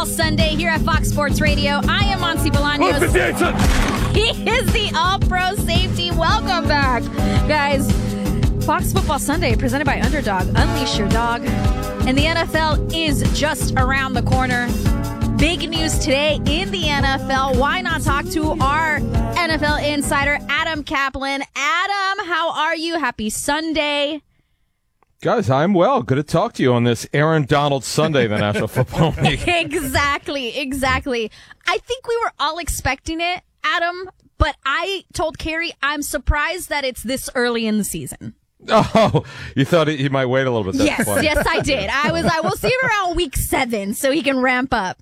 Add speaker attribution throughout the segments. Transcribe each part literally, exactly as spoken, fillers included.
Speaker 1: Football Sunday here at Fox Sports Radio. I am Monty Bolaños. He is the All-Pro Safety. Welcome back, guys. Fox Football Sunday presented by Underdog. Unleash your dog. And the N F L is just around the corner. Big news today in the N F L. Why not talk to our N F L insider, Adam Kaplan? Adam, how are you? Happy Sunday.
Speaker 2: Guys, I'm well. Good to talk to you on this Aaron Donald Sunday in the National Football League.
Speaker 1: Exactly, exactly. I think we were all expecting it, Adam, but I told Carrie I'm surprised that it's this early in the season.
Speaker 2: Oh, you thought he might wait a little bit. That's
Speaker 1: yes,
Speaker 2: funny.
Speaker 1: yes, I did. I was. I will see him around week seven so he can ramp up.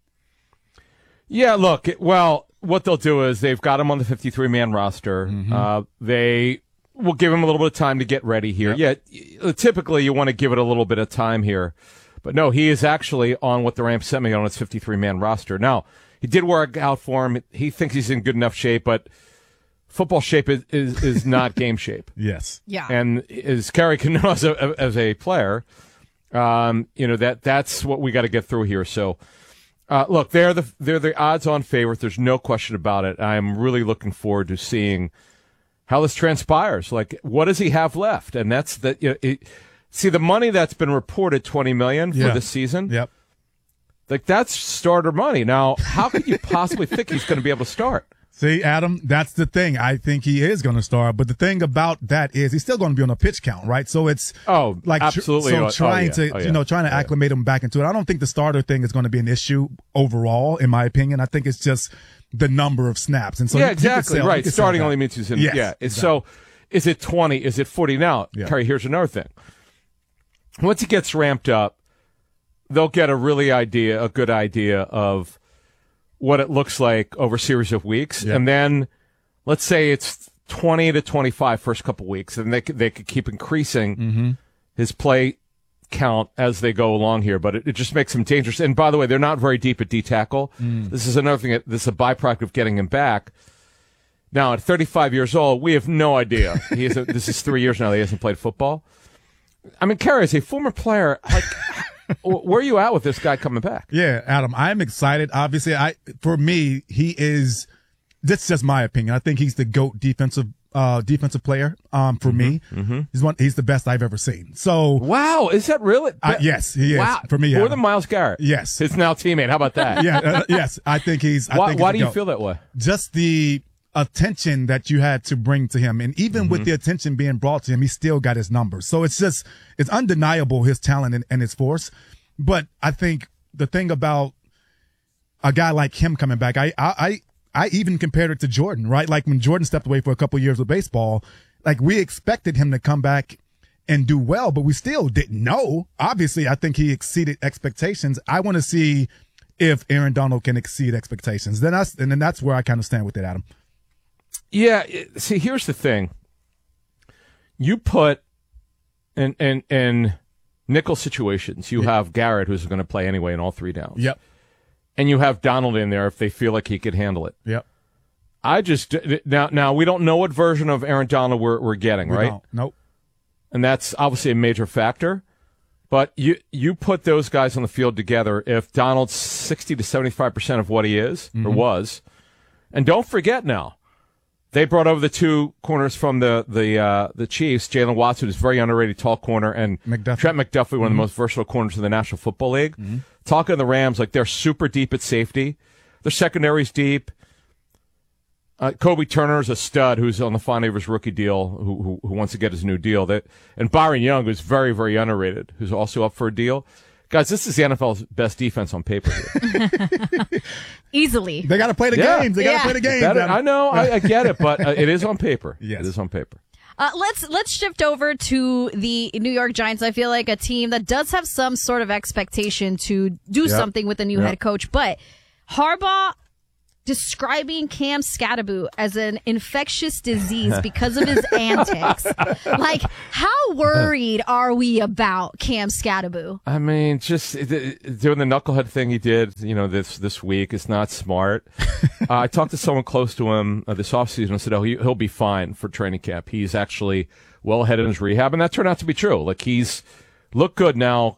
Speaker 2: Yeah, look, well, what they'll do is they've got him on the fifty-three man roster. Mm-hmm. Uh, they will give him a little bit of time to get ready here. Yep. Yeah, typically you want to give it a little bit of time here. But no, he is actually on what the Rams sent me on his fifty-three man roster. Now, he did work out for him. He thinks he's in good enough shape, but football shape is, is, is not game shape.
Speaker 3: Yes.
Speaker 1: Yeah.
Speaker 2: And as Kerry can know as a, as a player, um, you know, that that's what we got to get through here. So, uh, look, they're the, they're the odds-on favorite. There's no question about it. I'm really looking forward to seeing how this transpires. Like, what does he have left? And that's the, you know, it, see, the money that's been reported, twenty million dollars for
Speaker 3: yeah.
Speaker 2: this season.
Speaker 3: Yep.
Speaker 2: Like, that's starter money. Now, how could you possibly think he's going to be able to start?
Speaker 3: See, Adam, that's the thing. I think he is going to start, but the thing about that is he's still going to be on a pitch count, right? So it's
Speaker 2: oh,
Speaker 3: like
Speaker 2: absolutely.
Speaker 3: Tr- so
Speaker 2: oh,
Speaker 3: trying
Speaker 2: oh, yeah.
Speaker 3: to
Speaker 2: oh, yeah.
Speaker 3: you know trying to
Speaker 2: oh,
Speaker 3: acclimate
Speaker 2: yeah.
Speaker 3: him back into it. I don't think the starter thing is going to be an issue overall, in my opinion. I think it's just the number of snaps, and so
Speaker 2: yeah,
Speaker 3: you,
Speaker 2: exactly
Speaker 3: you sell,
Speaker 2: right. Starting only means he's in.
Speaker 3: Yes,
Speaker 2: yeah, it's
Speaker 3: exactly.
Speaker 2: so. Is it twenty? Is it forty? Now,
Speaker 3: yeah.
Speaker 2: Kerry, here's another thing. Once he gets ramped up, they'll get a really idea, a good idea of what it looks like over a series of weeks,
Speaker 3: yeah.
Speaker 2: and then let's say it's twenty to twenty-five first couple weeks, and they could, they could keep increasing
Speaker 3: mm-hmm.
Speaker 2: his play count as they go along here, but it, it just makes him dangerous. And by the way, they're not very deep at D tackle.
Speaker 3: Mm.
Speaker 2: This is another thing. That, this is a byproduct of getting him back. Now, at thirty-five years old, we have no idea. He is a, this is three years now that he hasn't played football. I mean, Kerry, as a former player, like, where are you at with this guy coming back?
Speaker 3: Yeah, Adam, I'm excited. Obviously, I for me, he is. This is just my opinion. I think he's the GOAT defensive uh, defensive player. Um, for
Speaker 2: mm-hmm,
Speaker 3: me,
Speaker 2: mm-hmm.
Speaker 3: he's one. He's the best I've ever seen. So,
Speaker 2: wow, is that really?
Speaker 3: Uh, yes, he is.
Speaker 2: Wow,
Speaker 3: for me,
Speaker 2: more
Speaker 3: Adam.
Speaker 2: than Myles Garrett.
Speaker 3: Yes,
Speaker 2: his now teammate. How about that?
Speaker 3: yeah, uh, yes, I think he's. I
Speaker 2: why
Speaker 3: think
Speaker 2: why
Speaker 3: he's
Speaker 2: do you
Speaker 3: GOAT.
Speaker 2: feel that way?
Speaker 3: Just the attention that you had to bring to him, and even mm-hmm. with the attention being brought to him, he still got his numbers. So it's just it's undeniable his talent and, and his force. But I think the thing about a guy like him coming back, I I. I I even compared it to Jordan, right? Like when Jordan stepped away for a couple of years with baseball, like we expected him to come back and do well, but we still didn't know. Obviously, I think he exceeded expectations. I want to see if Aaron Donald can exceed expectations. Then that's, and then that's where I kind of stand with it, Adam.
Speaker 2: Yeah. See, here's the thing. You put in, in, in nickel situations, you
Speaker 3: yeah.
Speaker 2: have Garrett, who's going to play anyway in all three downs.
Speaker 3: Yep.
Speaker 2: And you have Donald in there if they feel like he could handle it.
Speaker 3: Yep.
Speaker 2: I just now now we don't know what version of Aaron Donald we're we're getting,
Speaker 3: we
Speaker 2: right?
Speaker 3: Don't. Nope.
Speaker 2: And that's obviously a major factor. But you you put those guys on the field together. If Donald's sixty to seventy five percent of what he is mm-hmm. or was, and don't forget now, they brought over the two corners from the the uh, the Chiefs, Jalen Watson, who's a very underrated tall corner, and
Speaker 3: McDuffie.
Speaker 2: Trent McDuffie, one
Speaker 3: mm-hmm.
Speaker 2: of the most versatile corners in the National Football League.
Speaker 3: Mm-hmm.
Speaker 2: Talking to the Rams, like they're super deep at safety. Their secondary's deep. Uh, Kobe Turner is a stud who's on the final of his rookie deal, who, who who wants to get his new deal. That and Byron Young, who's very very underrated, who's also up for a deal. Guys, this is the N F L's best defense on paper.
Speaker 1: Easily,
Speaker 3: they got to play the
Speaker 2: yeah.
Speaker 3: games. They got to
Speaker 1: yeah.
Speaker 3: play the games.
Speaker 2: Better, I know, I, I get it, but uh, it is on paper.
Speaker 3: Yes.
Speaker 2: It is on paper.
Speaker 1: Uh, let's let's shift over to the New York Giants. I feel like a team that does have some sort of expectation to do
Speaker 3: yep.
Speaker 1: something with a new
Speaker 3: yep.
Speaker 1: head coach, but Harbaugh describing Cam Skattebo as an infectious disease because of his antics. Like, how worried are we about Cam Skattebo?
Speaker 2: I mean, just doing the knucklehead thing he did, you know, this this week is not smart. uh, I talked to someone close to him uh, this offseason and said, oh, he, he'll be fine for training camp. He's actually well ahead in his rehab, and that turned out to be true. Like, he's looked good now.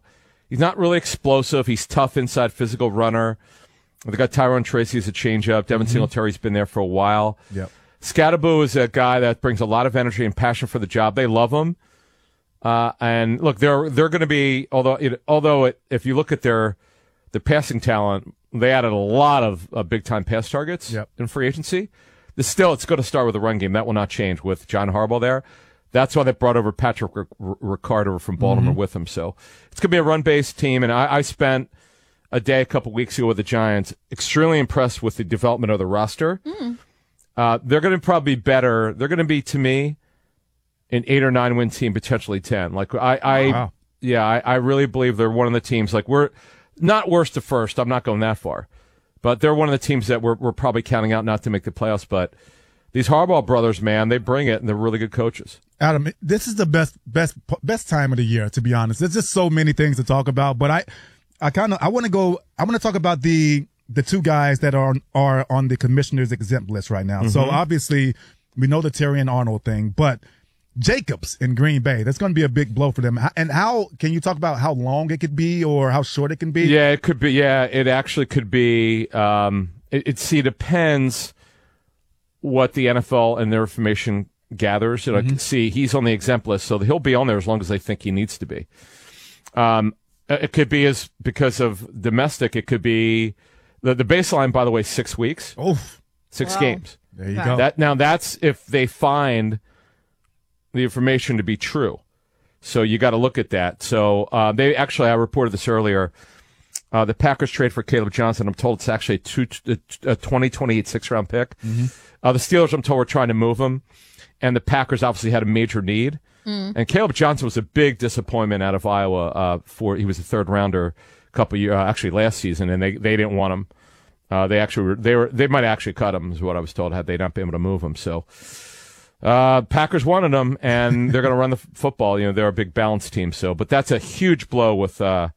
Speaker 2: He's not really explosive. He's tough inside, physical runner. They got Tyrone Tracy as a changeup. Devin mm-hmm. Singletary's been there for a while.
Speaker 3: Yep.
Speaker 2: Scatterbo is a guy that brings a lot of energy and passion for the job. They love him. Uh, and look, they're they're going to be, although it, although it, if you look at their the passing talent, they added a lot of uh, big time pass targets
Speaker 3: yep.
Speaker 2: in free agency. This still, it's going to start with a run game. That will not change with John Harbaugh there. That's why they brought over Patrick R- R- Ricard over from Baltimore mm-hmm. with him. So it's going to be a run based team. And I, I spent a day a couple weeks ago with the Giants, extremely impressed with the development of the roster. Mm. Uh, they're going to probably be better. They're going to be, to me, an eight or nine win team, potentially ten. Like I, I wow. yeah, I, I really believe they're one of the teams. Like we're not worst to first. I'm not going that far, but they're one of the teams that we're we're probably counting out not to make the playoffs. But these Harbaugh brothers, man, they bring it, and they're really good coaches.
Speaker 3: Adam, this is the best best best time of the year, to be honest. There's just so many things to talk about, but I, I kind of I want to go. I want to talk about the the two guys that are are on the commissioner's exempt list right now. Mm-hmm. So obviously we know the Terrion Arnold thing, but Jacobs in Green Bay, that's going to be a big blow for them. And how can you talk about how long it could be or how short it can be?
Speaker 2: Yeah, it could be. Yeah, it actually could be. Um, it, it see depends what the N F L and their information gathers. You know, mm-hmm. see, he's on the exempt list, so he'll be on there as long as they think he needs to be. Um, it could be as because of domestic. It could be the the baseline. By the way, six weeks.
Speaker 3: Oh,
Speaker 2: six
Speaker 1: wow.
Speaker 2: games.
Speaker 3: There you
Speaker 1: okay.
Speaker 3: go.
Speaker 2: That now that's if they find the information to be true. So you got to look at that. So uh, they actually, I reported this earlier. Uh, the Packers trade for Caleb Johnson. I'm told it's actually a, two, a twenty twenty-eight six-round pick. Mm-hmm. Uh, the Steelers, I'm told, were trying to move him, and the Packers obviously had a major need. Mm. And Caleb Johnson was a big disappointment out of Iowa. Uh, for he was a third rounder a couple years, uh, actually last season, and they, they didn't want him. Uh, they actually were, they were they might actually cut him, is what I was told, had they not been able to move him. So. Uh, Packers wanted them, and they're going to run the f- football. You know, they're a big balanced team. So, but that's a huge blow with uh,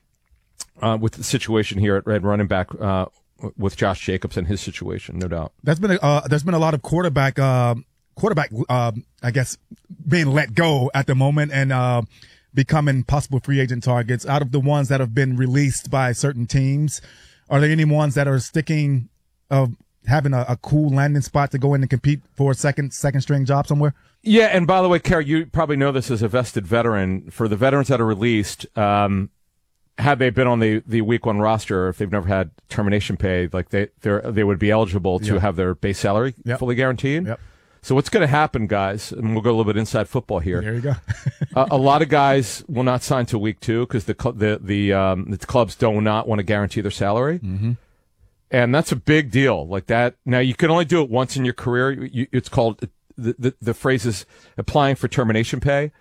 Speaker 2: uh, with the situation here at Red running back uh, with Josh Jacobs and his situation, no doubt.
Speaker 3: There's been a, uh, there's been a lot of quarterback uh, quarterback uh, I guess being let go at the moment and uh, becoming possible free agent targets. Out of the ones that have been released by certain teams, are there any ones that are sticking? Uh, having a, a cool landing spot to go in and compete for a second second string job somewhere?
Speaker 2: Yeah, and by the way, Kerry, you probably know this as a vested veteran. For the veterans that are released, um, had they been on the, the week one roster, if they've never had termination pay, like they they they would be eligible to
Speaker 3: yep.
Speaker 2: have their base salary
Speaker 3: yep.
Speaker 2: fully guaranteed.
Speaker 3: Yep.
Speaker 2: So what's going to happen, guys, and we'll go a little bit inside football here.
Speaker 3: There you go.
Speaker 2: uh, a lot of guys will not sign to week two because the, the, the, um, the clubs do not want to guarantee their salary.
Speaker 3: Mm-hmm.
Speaker 2: And that's a big deal like that. Now, you can only do it once in your career. You, it's called, the, the, the phrase is applying for termination pay.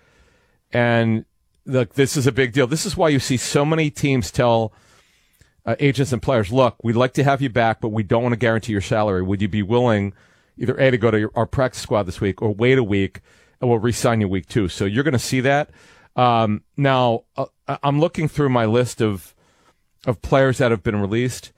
Speaker 2: And look, this is a big deal. This is why you see so many teams tell uh, agents and players, look, we'd like to have you back, but we don't want to guarantee your salary. Would you be willing either A, to go to your, our practice squad this week or wait a week and we'll re-sign you week two? So you're going to see that. Um, now, uh, I'm looking through my list of of players that have been released.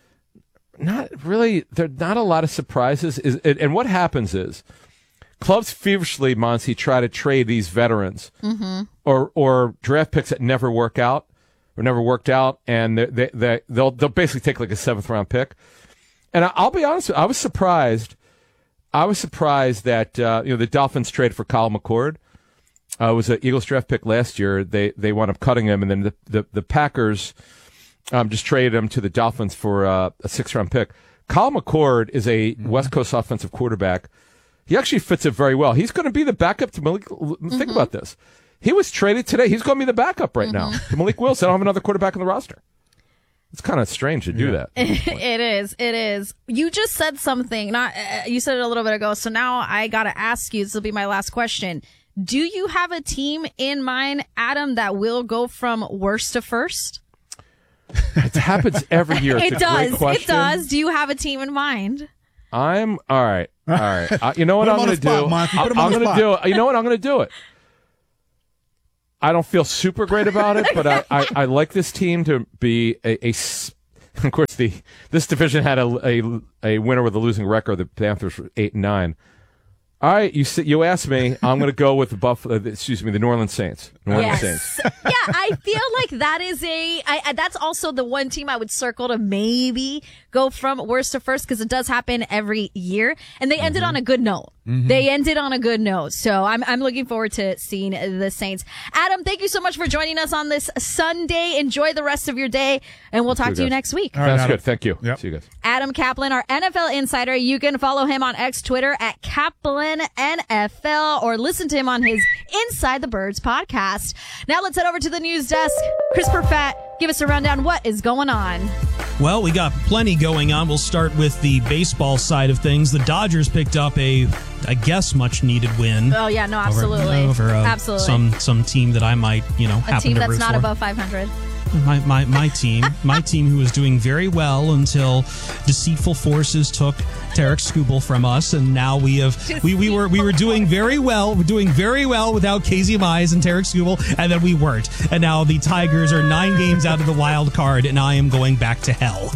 Speaker 2: Not really. There are not a lot of surprises. Is and what happens is clubs feverishly, Monty, try to trade these veterans mm-hmm. or or draft picks that never work out or never worked out, and they they, they they'll they'll basically take like a seventh round pick. And I, I'll be honest with you, I was surprised. I was surprised that uh, you know the Dolphins traded for Kyle McCord. Uh, it was an Eagles draft pick last year. They they wound up cutting him, and then the the, the Packers. Um, just traded him to the Dolphins for uh, a six-round pick. Kyle McCord is a mm-hmm. West Coast offensive quarterback. He actually fits it very well. He's going to be the backup to Malik. Mm-hmm. Think about this. He was traded today. He's going to be the backup right mm-hmm. now to Malik Willis. They don't have another quarterback on the roster. It's kind of strange to do
Speaker 3: yeah.
Speaker 2: that.
Speaker 1: It is. It is. You just said something. Not uh, you said it a little bit ago. So now I got to ask you. This will be my last question. Do you have a team in mind, Adam, that will go from worst to first?
Speaker 2: It happens every year. It's
Speaker 1: it
Speaker 2: a
Speaker 1: does.
Speaker 2: Great question.
Speaker 1: It does. Do you have a team in mind?
Speaker 2: I'm all right. All right. Uh, you know what I'm going to do?
Speaker 3: Monty.
Speaker 2: I'm, I'm going to do it. You know what I'm going to do it. I don't feel super great about it, but I, I, I like this team to be a, a. Of course, the this division had a, a a winner with a losing record. The Panthers were eight and nine. All right, you you asked me. I'm going to go with the Buffalo. Excuse me, the New Orleans Saints. New Orleans
Speaker 1: yes.
Speaker 2: Saints.
Speaker 1: Yeah, I feel like that is a. I, that's also the one team I would circle to maybe go from worst to first because it does happen every year, and they ended mm-hmm. on a good note. Mm-hmm. They ended on a good note, so I'm I'm looking forward to seeing the Saints. Adam, thank you so much for joining us on this Sunday. Enjoy the rest of your day, and we'll talk to you next week.
Speaker 2: All right, That's Adam. good. Thank you.
Speaker 3: Yep.
Speaker 2: See you guys.
Speaker 1: Adam Kaplan, our N F L insider. You can follow him on X, Twitter at Kaplan N F L, or listen to him on his Inside the Birds podcast. Now let's head over to the news desk. Chris Perfett, give us a rundown. What is going on?
Speaker 4: Well, we got plenty going on. We'll start with the baseball side of things. The Dodgers picked up a, I guess, much-needed win.
Speaker 1: Oh, yeah, no, absolutely.
Speaker 4: Over, over uh,
Speaker 1: absolutely.
Speaker 4: Some some team that I might, you know,
Speaker 1: a
Speaker 4: happen
Speaker 1: team
Speaker 4: to
Speaker 1: that's
Speaker 4: root
Speaker 1: not
Speaker 4: for.
Speaker 1: above five hundred.
Speaker 4: My my my team, my team, who was doing very well until deceitful forces took Tarek Skubal from us, and now we have we, we were we were doing very well, we're doing very well without K Z Mize and Tarek Skubal, and then we weren't, and now the Tigers are nine games out of the wild card, and I am going back to hell.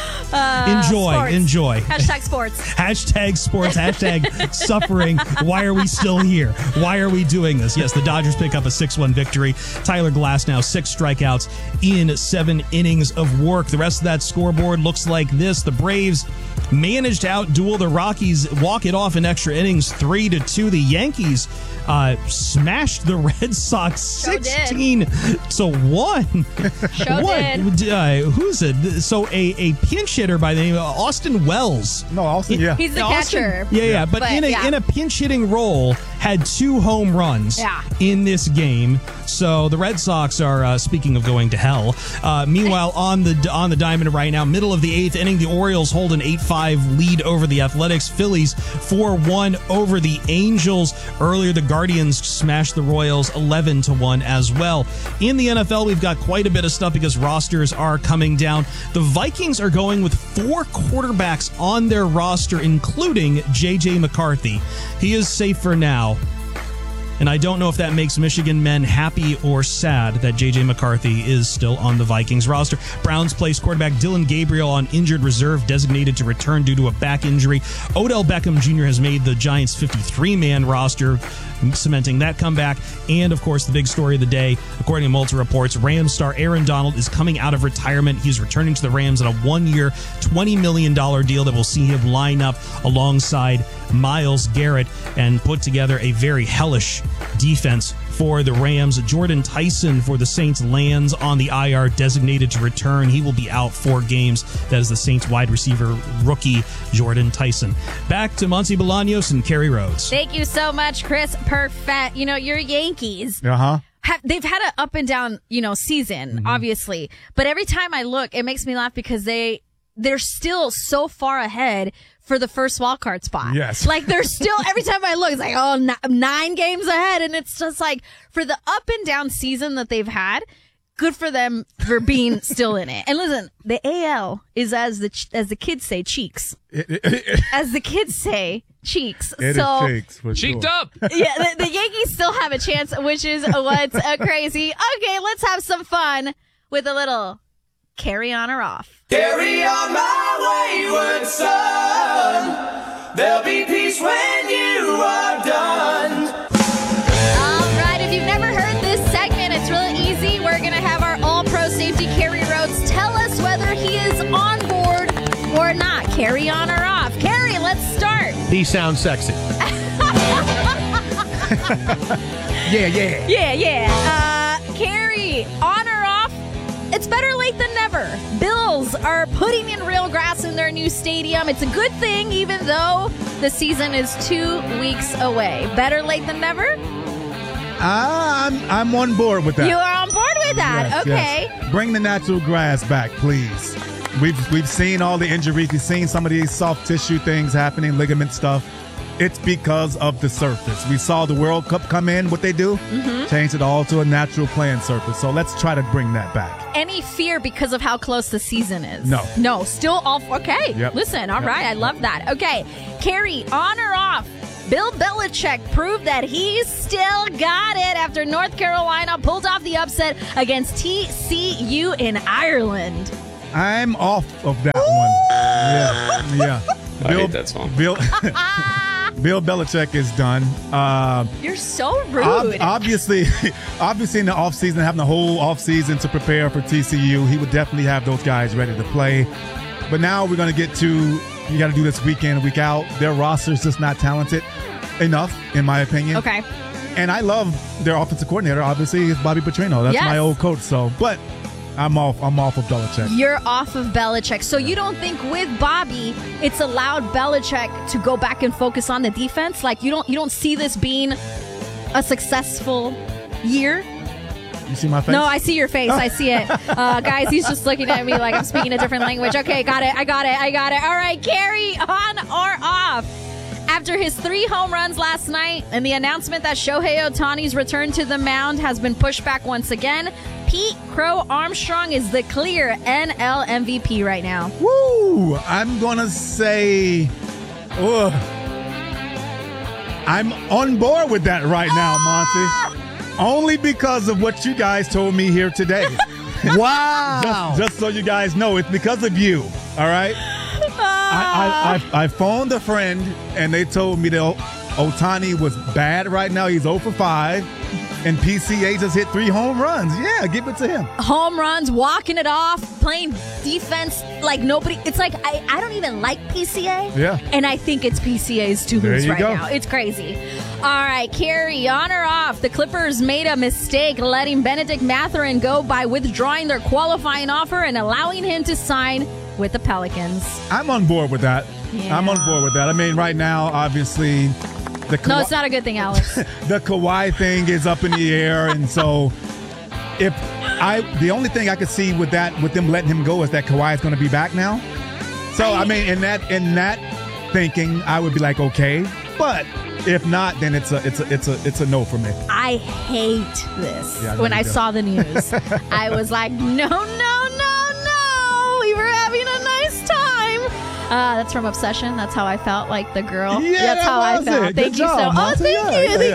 Speaker 4: Uh, enjoy,
Speaker 1: sports.
Speaker 4: enjoy.
Speaker 1: Hashtag sports.
Speaker 4: Hashtag sports. Hashtag suffering. Why are we still here? Why are we doing this? Yes, the Dodgers pick up a six one victory. Tyler Glasnow, six strikeouts in seven innings of work. The rest of that scoreboard looks like this. The Braves managed to outduel the Rockies, walk it off in extra innings, three to two. The Yankees uh, smashed the Red Sox sixteen to one.
Speaker 1: Sure
Speaker 4: what?
Speaker 1: did.
Speaker 4: Uh, who's it? So a, a pinch hitter by the name of Austin Wells.
Speaker 3: No, Austin, yeah.
Speaker 1: He's the
Speaker 4: Austin,
Speaker 1: catcher.
Speaker 4: Yeah, yeah, but,
Speaker 1: but
Speaker 4: in a
Speaker 1: yeah.
Speaker 4: in a pinch hitting role, had two home runs
Speaker 1: yeah.
Speaker 4: in this game. So the Red Sox are uh, speaking of going to hell. Uh, meanwhile, on the on the diamond right now, middle of the eighth inning, the Orioles hold an eight five lead over the Athletics. Phillies four one over the Angels. Earlier, the Guardians smashed the Royals eleven to one as well. In the N F L, we've got quite a bit of stuff because rosters are coming down. The Vikings are going with four quarterbacks on their roster, including J J McCarthy. He is safe for now. And I don't know if that makes Michigan men happy or sad that J J McCarthy is still on the Vikings roster. Browns placed quarterback Dylan Gabriel on injured reserve, designated to return due to a back injury. Odell Beckham Junior has made the Giants' fifty-three man roster, cementing that comeback. And, of course, the big story of the day, according to multiple reports, Rams star Aaron Donald is coming out of retirement. He's returning to the Rams on a one-year, twenty million dollars deal that will see him line up alongside Myles Garrett and put together a very hellish defense for the Rams. Jordan Tyson for the Saints lands on the I R, designated to return. He will be out four games. That is the Saints wide receiver rookie, Jordan Tyson. Back to Monty Bolaños and Kerry Rhodes.
Speaker 1: Thank you so much, Chris Perfett. You know, your Yankees.
Speaker 3: Uh-huh.
Speaker 1: Have, they've had an up and down, you know, season, mm-hmm. obviously. But every time I look, it makes me laugh because they, they're still so far ahead for the first wild card spot.
Speaker 3: Yes.
Speaker 1: Like they're still, every time I look, it's like, oh, n- nine games ahead. And it's just like, for the up and down season that they've had, good for them for being still in it. And listen, the A L is, as the, ch- as the kids say, cheeks.
Speaker 3: It, it, it,
Speaker 1: as the kids say, cheeks.
Speaker 3: it
Speaker 1: so,
Speaker 3: is cheeks. For
Speaker 5: Cheeked
Speaker 3: sure.
Speaker 5: up.
Speaker 1: Yeah, the, the Yankees still have a chance, which is what's uh, crazy. Okay, let's have some fun with a little carry on or off.
Speaker 6: Carry on my wayward son. There'll be peace when you are done.
Speaker 1: All right, if you've never heard this segment, it's really easy. We're going to have our all-pro safety Kerry Rhodes tell us whether he is on board or not. Carry on or off. Kerry, let's start.
Speaker 5: He sounds sexy.
Speaker 3: Yeah, yeah.
Speaker 1: Yeah, yeah. Uh, Kerry, on or off? It's better late than never. Bills are putting in real grass in their new stadium. It's a good thing, even though the season is two weeks away. Better late than never?
Speaker 3: Ah, I'm I'm on board with that.
Speaker 1: You are on board with that.
Speaker 3: Yes,
Speaker 1: okay.
Speaker 3: yes. Bring the natural grass back, please. We've we've seen all the injuries. We've seen some of these soft tissue things happening, ligament stuff. It's because of the surface. We saw the World Cup come in. What they do? Mm-hmm. Change it all to a natural playing surface. So let's try to bring that back.
Speaker 1: Any fear because of how close the season is?
Speaker 3: No.
Speaker 1: No. Still all okay.
Speaker 3: Yep.
Speaker 1: Listen. All
Speaker 3: Yep.
Speaker 1: right. I love that. Okay. Kerry, on or off? Bill Belichick proved that he's still got it after North Carolina pulled off the upset against T C U in Ireland.
Speaker 3: I'm off of that one. Yeah, yeah.
Speaker 5: I hate that song.
Speaker 3: Bill, Bill Belichick is done. Uh,
Speaker 1: You're so rude.
Speaker 3: ob- obviously, obviously in the offseason, having the whole offseason to prepare for T C U, he would definitely have those guys ready to play. But now we're going to get to, you got to do this week in, week out. Their roster's just not talented enough, in my opinion.
Speaker 1: Okay.
Speaker 3: And I love their offensive coordinator, obviously, is Bobby Petrino. That's
Speaker 1: Yes.
Speaker 3: my old coach. So, but I'm off. I'm off of Belichick.
Speaker 1: You're off of Belichick. So you don't think with Bobby, it's allowed Belichick to go back and focus on the defense? Like you don't you don't see this being a successful year?
Speaker 3: You see my face?
Speaker 1: No, I see your face. I see it. Uh, guys, he's just looking at me like I'm speaking a different language. Okay, got it. I got it. I got it. All right, Carrie, on or off? After his three home runs last night and the announcement that Shohei Ohtani's return to the mound has been pushed back once again, Pete Crow Armstrong is the clear N L M V P right now.
Speaker 3: Woo! I'm going to say, ugh. I'm on board with that right now, Monty. Only because of what you guys told me here today.
Speaker 4: Wow.
Speaker 3: just, just so you guys know, it's because of you, all right? I, I, I, I phoned a friend, and they told me that Ohtani was bad right now. He's oh for five, and P C A just hit three home runs. Yeah, give it to him.
Speaker 1: Home runs, walking it off, playing defense like nobody. It's like I, I don't even like P C A.
Speaker 3: Yeah.
Speaker 1: And I think it's P C A's to
Speaker 3: There
Speaker 1: lose
Speaker 3: you
Speaker 1: right
Speaker 3: go.
Speaker 1: now. It's crazy. All right, Carrie, on or off? The Clippers made a mistake letting Benedict Mathurin go by withdrawing their qualifying offer and allowing him to sign with the Pelicans.
Speaker 3: I'm on board with that.
Speaker 1: Yeah.
Speaker 3: I'm on board with that. I mean, right now, obviously, the
Speaker 1: No,
Speaker 3: Kawhi,
Speaker 1: it's not a good thing, Alex.
Speaker 3: the Kawhi thing is up in the air, and so if I, the only thing I could see with that, with them letting him go, is that Kawhi is going to be back now. So I mean, in that in that thinking, I would be like, okay, but if not, then it's a it's a it's a it's a no for me.
Speaker 1: I hate this.
Speaker 3: Yeah, I know
Speaker 1: when
Speaker 3: you
Speaker 1: I
Speaker 3: do.
Speaker 1: saw the news, I was like, no, no, no, no. We were having a nice time. Uh, that's from Obsession. That's how I felt like the girl.
Speaker 3: Yeah,
Speaker 1: that's
Speaker 3: that
Speaker 1: how I
Speaker 3: was
Speaker 1: felt.
Speaker 3: it.
Speaker 1: Thank
Speaker 3: Good
Speaker 1: you
Speaker 3: job,
Speaker 1: so much. Oh,
Speaker 3: Monty.
Speaker 1: thank
Speaker 3: Yeah,
Speaker 1: you.
Speaker 3: yeah,
Speaker 1: Thank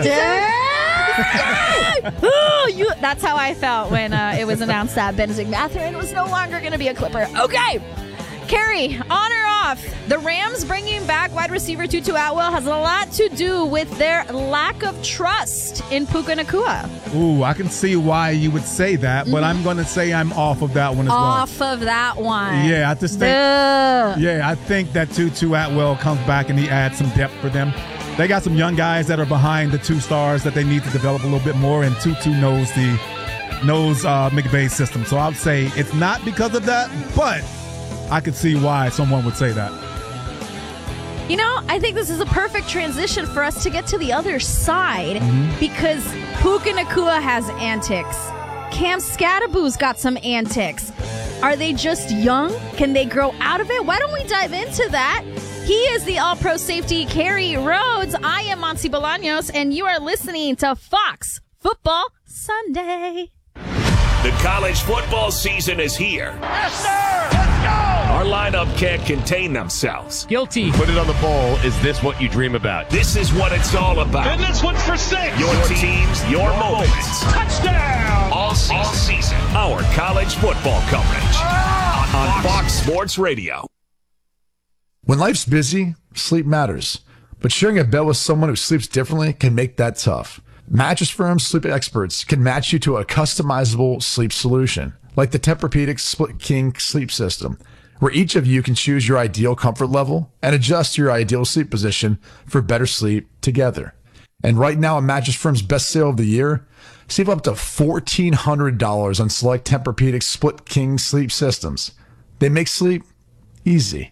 Speaker 3: yeah.
Speaker 1: you. Oh, you. That's how I felt when uh, it was announced that Benedict Mathurin was no longer going to be a Clipper. Okay. Carrie, on or off? The Rams bringing back wide receiver Tutu Atwell has a lot to do with their lack of trust in Puka Nacua.
Speaker 3: Ooh, I can see why you would say that, but I'm going to say I'm off of that one as
Speaker 1: Off of that one.
Speaker 3: Yeah, I just think.
Speaker 1: Ugh.
Speaker 3: Yeah, I think that Tutu Atwell comes back and he adds some depth for them. They got some young guys that are behind the two stars that they need to develop a little bit more, and Tutu knows the knows uh, McVay's system. So I'll say it's not because of that, but I could see why someone would say that.
Speaker 1: You know, I think this is a perfect transition for us to get to the other side
Speaker 3: Mm-hmm.
Speaker 1: because Puka Nacua has antics. Cam Scattaboo's got some antics. Are they just young? Can they grow out of it? Why don't we dive into that? He is the All-Pro safety, Kerry Rhodes. I am Monty Bolaños, and you are listening to Fox Football Sunday.
Speaker 5: The college football season is here. Yes, sir! Let's go! Our lineup can't contain themselves.
Speaker 7: Guilty. Put it on the bowl. Is this what you dream about?
Speaker 5: This is what it's all about.
Speaker 6: And this one's for six.
Speaker 5: Your teams, your moments.
Speaker 6: Touchdown.
Speaker 5: All season. All season. Our college football coverage on, on Fox Sports Radio.
Speaker 8: When life's busy, sleep matters. But sharing a bed with someone who sleeps differently can make that tough. Mattress Firm's sleep experts can match you to a customizable sleep solution, like the Tempur-Pedic Split King sleep system, where each of you can choose your ideal comfort level and adjust your ideal sleep position for better sleep together. And right now, a Mattress Firm's best sale of the year, save up to fourteen hundred dollars on select Tempur-Pedic Split King sleep systems. They make sleep easy.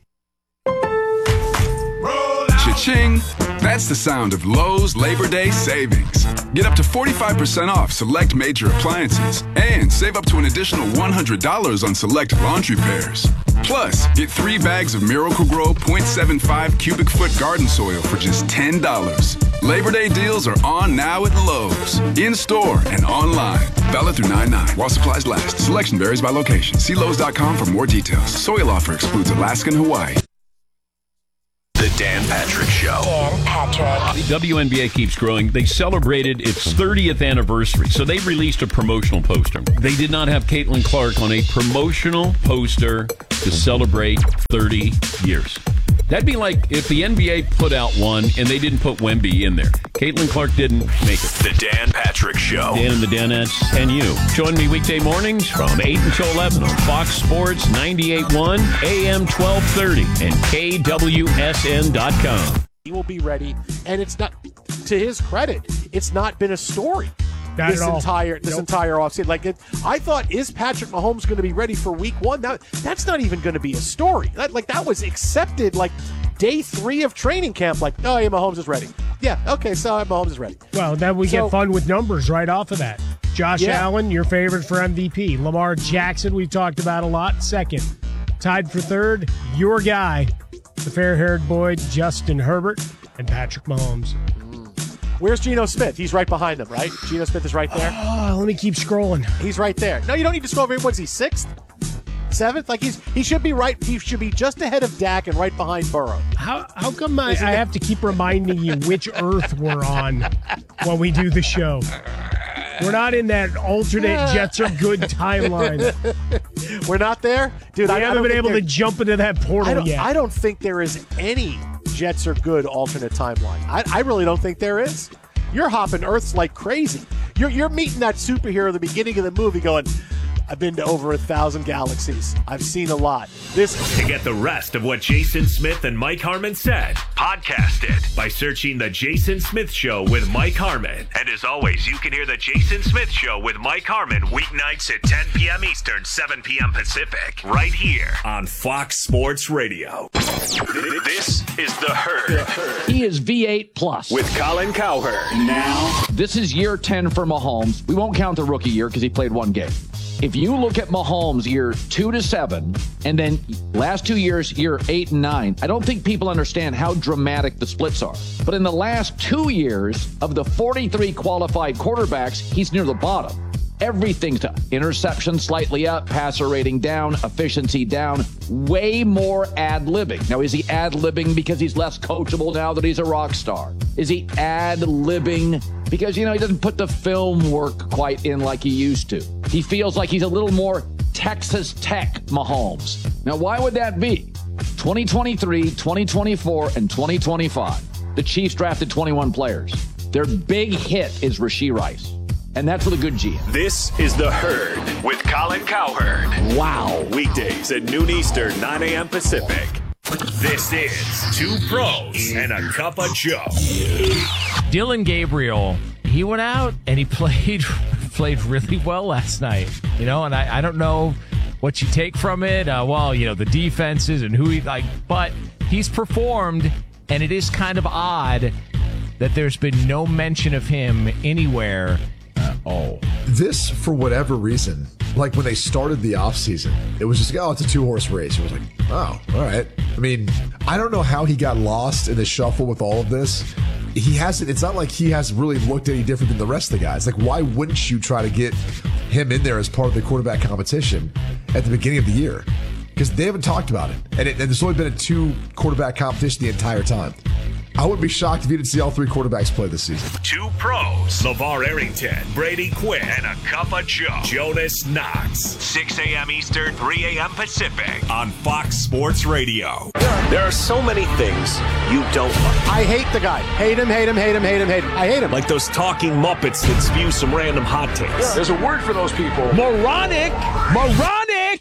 Speaker 9: Cha-ching! That's the sound of Lowe's Labor Day savings. Get up to forty-five percent off select major appliances and save up to an additional one hundred dollars on select laundry pairs. Plus, get three bags of Miracle-Gro point seven five cubic foot garden soil for just ten dollars. Labor Day deals are on now at Lowe's. In-store and online. Valid through nine nine while supplies last. Selection varies by location. See Lowe's dot com for more details. Soil offer excludes Alaska and Hawaii.
Speaker 5: The Dan Patrick Show.
Speaker 10: Dan Patrick.
Speaker 11: The W N B A keeps growing. They celebrated its thirtieth anniversary, so they released a promotional poster. They did not have Caitlin Clark on a promotional poster to celebrate thirty years. That'd be like if the N B A put out one and they didn't put Wemby in there. Caitlin Clark didn't make it.
Speaker 5: The Dan Patrick Show.
Speaker 11: Dan and the Danettes and you. Join me weekday mornings from eight until eleven on Fox Sports ninety-eight point one, A M twelve thirty, and K W S N dot com.
Speaker 10: He will be ready, and it's not, to his credit, it's not been a story.
Speaker 12: Not
Speaker 10: this
Speaker 12: at all.
Speaker 10: entire this
Speaker 12: Nope.
Speaker 10: entire offseason. Like it, I thought, is Patrick Mahomes going to be ready for Week One? Now, that's not even going to be a story. That, like that was accepted like day three of training camp. Like, oh yeah, Mahomes is ready. Yeah, okay, so Mahomes is ready.
Speaker 12: Well, then we
Speaker 10: So-
Speaker 12: get fun with numbers right off of that. Josh
Speaker 10: Yeah.
Speaker 12: Allen, your favorite for M V P. Lamar Jackson, we've talked about a lot. Second, tied for third, your guy, the fair-haired boy Justin Herbert, and Patrick Mahomes.
Speaker 10: Where's Geno Smith? He's right behind them, right? Geno Smith is right there.
Speaker 12: Oh, let me keep scrolling.
Speaker 10: He's right there. No, you don't need to scroll over. What is he, sixth? Seventh? Like he's he should be right. He should be just ahead of Dak and right behind Burrow.
Speaker 12: How how come I, I have to keep reminding you which Earth we're on when we do the show? We're not in that alternate Jets are good timeline.
Speaker 10: We're not there? Dude,
Speaker 12: we
Speaker 10: I, I
Speaker 12: haven't
Speaker 10: don't
Speaker 12: been
Speaker 10: think
Speaker 12: able to
Speaker 10: there-
Speaker 12: jump into that portal
Speaker 10: I don't,
Speaker 12: yet.
Speaker 10: I don't think there is any Jets are good alternate timeline. I, I really don't think there is. You're hopping Earths like crazy. You're you're meeting that superhero at the beginning of the movie going, I've been to over a thousand galaxies. I've seen a lot. This
Speaker 5: To get the rest of what Jason Smith and Mike Harmon said, podcast it by searching The Jason Smith Show with Mike Harmon. And as always, you can hear The Jason Smith Show with Mike Harmon weeknights at ten p.m. Eastern, seven p.m. Pacific, right here on Fox Sports Radio. This is The Herd
Speaker 13: He is V eight plus.
Speaker 5: with Colin Cowherd. Now,
Speaker 13: This is year ten for Mahomes. We won't count the rookie year because he played one game. If you look at Mahomes year two to seven, and then last two years, year eight and nine, I don't think people understand how dramatic the splits are. But in the last two years of the forty-three qualified quarterbacks, he's near the bottom. Everything's to interception slightly up, passer rating down, efficiency down, way more ad-libbing. Now, is he ad-libbing because he's less coachable now that he's a rock star? Is he ad-libbing because, you know, he doesn't put the film work quite in like he used to? He feels like he's a little more Texas Tech Mahomes. Now, why would that be? twenty twenty-three, twenty twenty-four, and twenty twenty-five. The Chiefs drafted twenty-one players. Their big hit is Rashee Rice. And that's with a good G M.
Speaker 5: This is The Herd with Colin Cowherd.
Speaker 13: Wow.
Speaker 5: Weekdays at noon Eastern, nine a.m. Pacific. This is Two Pros and a Cup of Joe.
Speaker 14: Dylan Gabriel, he went out and he played played really well last night. You know, and I, I don't know what you take from it. Uh, well, you know, the defenses and who he like, but he's performed, and it is kind of odd that there's been no mention of him anywhere at all.
Speaker 8: This, for whatever reason, like when they started the offseason, it was just like, oh, it's a two-horse race. It was like, oh, all right. I mean, I don't know how he got lost in the shuffle with all of this. He hasn't, it's not like he has really looked any different than the rest of the guys. Like, why wouldn't you try to get him in there as part of the quarterback competition at the beginning of the year? Because they haven't talked about it. And, it, and there's only been a two quarterback competition the entire time. I wouldn't be shocked if you didn't see all three quarterbacks play this season.
Speaker 5: Two Pros, LeVar Arrington, Brady Quinn, and a Cup of Joe, Jonas Knox. six a.m. Eastern, three a.m. Pacific on Fox Sports Radio. There are so many things you don't like.
Speaker 10: I hate the guy. Hate him, hate him, hate him, hate him, hate him. I hate him.
Speaker 5: Like those talking Muppets that spew some random hot takes.
Speaker 7: There's a word for those people.
Speaker 14: Moronic! Moronic!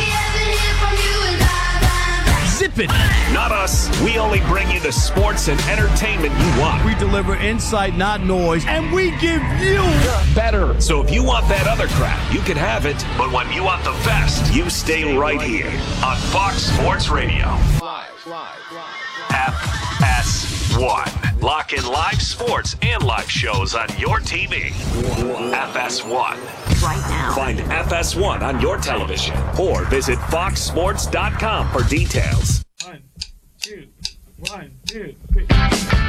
Speaker 14: Zip it!
Speaker 5: Not us. We only bring you the sports and entertainment you want.
Speaker 15: We deliver insight, not noise, and we give you
Speaker 5: better. So if you want that other crap, you can have it. But when you want the best, you stay right here on Fox Sports Radio. Live, live, live. F S one. Lock in live sports and live shows on your T V. F S one.
Speaker 16: Right now.
Speaker 5: Find F S one on your television or visit fox sports dot com for details.
Speaker 17: One, two, one, two, three.